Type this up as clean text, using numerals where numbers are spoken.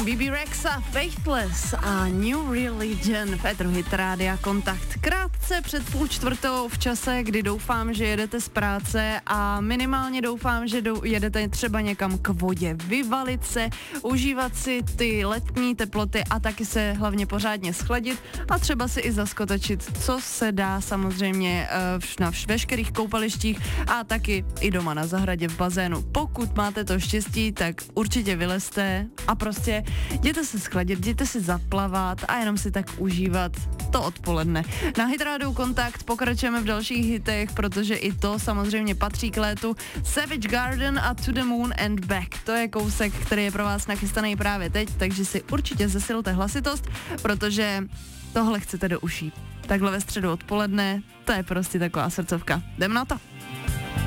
Bebe Rexha, Faithless a New Religion v éteru Hit Rádia Kontakt. Krátce před 3:30 v čase, kdy doufám, že jedete z práce a minimálně doufám, že jedete třeba někam k vodě, vyvalit se, užívat si ty letní teploty a taky se hlavně pořádně schladit a třeba si i zaskotočit, co se dá samozřejmě na veškerých koupalištích a taky i doma na zahradě v bazénu. Pokud máte to štěstí, tak určitě vylezte a prostě jděte se schladit, jděte si zaplavat a jenom si tak užívat to odpoledne. Na Hit Rádiu Kontakt pokračujeme v dalších hitech, protože i to samozřejmě patří k létu. Savage Garden a To the Moon and Back. To je kousek, který je pro vás nachystaný právě teď, takže si určitě zesilte hlasitost, protože tohle chcete do uší. Takhle ve středu odpoledne, to je prostě taková srdcovka. Jdem na to.